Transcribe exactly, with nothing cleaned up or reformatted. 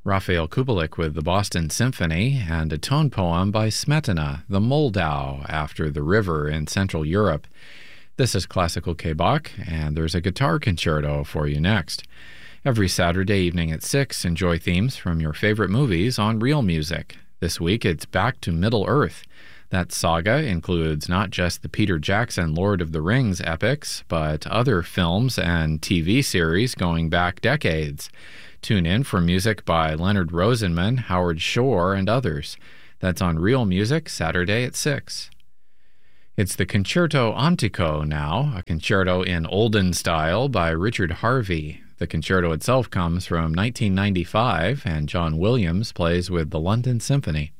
Rafael Kubelik with the Boston Symphony, and a tone poem by Smetana, the Moldau, after the river in Central Europe. This is Classical K-Bach, and there's a guitar concerto for you next. Every Saturday evening at six, enjoy themes from your favorite movies on Real Music. This week, it's Back to Middle-earth. That saga includes not just the Peter Jackson Lord of the Rings epics, but other films and T V series going back decades. Tune in for music by Leonard Rosenman, Howard Shore, and others. That's on Real Music, Saturday at six. It's the Concerto Antico now, a concerto in olden style by Richard Harvey. The concerto itself comes from nineteen ninety-five, and John Williams plays with the London Symphony.